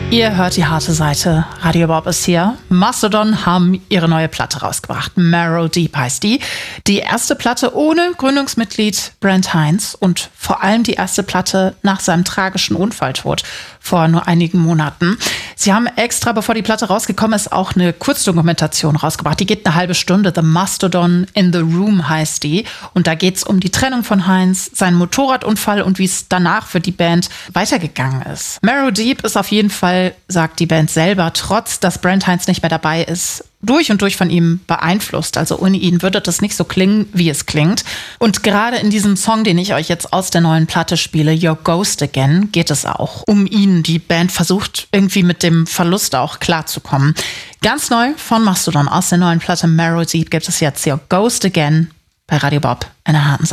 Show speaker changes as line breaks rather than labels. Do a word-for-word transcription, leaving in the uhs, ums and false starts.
Ihr hört die harte Seite. Radio Bob ist hier. Mastodon haben ihre neue Platte rausgebracht. Marrow Deep heißt die. Die erste Platte ohne Gründungsmitglied Brent Hinds und vor allem die erste Platte nach seinem tragischen Unfalltod vor nur einigen Monaten. Sie haben extra, bevor die Platte rausgekommen ist, auch eine Kurzdokumentation rausgebracht. Die geht eine halbe Stunde. The Mastodon in the Room heißt die. Und da geht es um die Trennung von Hinds, seinen Motorradunfall und wie es danach für die Band weitergegangen ist. Marrow Deep ist auf jeden Fall, sagt die Band selber, trotz dass Brent Hinds nicht mehr dabei ist, durch und durch von ihm beeinflusst. Also ohne ihn würde das nicht so klingen, wie es klingt. Und gerade in diesem Song, den ich euch jetzt aus der neuen Platte spiele, Your Ghost Again, geht es auch um ihn. Die Band versucht irgendwie mit dem Verlust auch klarzukommen. Ganz neu von Mastodon aus der neuen Platte Marrow Deep gibt es jetzt Your Ghost Again bei Radio Bob in der harten Seite.